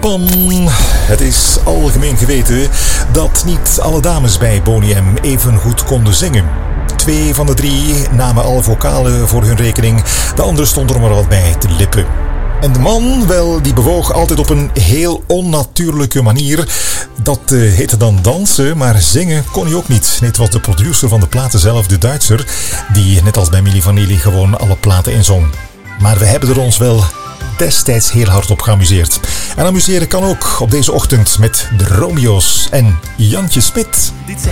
Japan. Het is algemeen geweten dat niet alle dames bij Boney M even goed konden zingen. 2 van de 3 namen alle vocalen voor hun rekening. De andere stond er maar wat bij te lippen. En de man, wel, die bewoog altijd op een heel onnatuurlijke manier. Dat heette dan dansen, maar zingen kon hij ook niet. Nee, het was de producer van de platen zelf, de Duitser, die net als bij Milli Vanilli gewoon alle platen inzong. Maar we hebben er ons wel destijds heel hard op geamuseerd. En amuseren kan ook op deze ochtend met de Romeo's en Jantje Smit. Dit zijn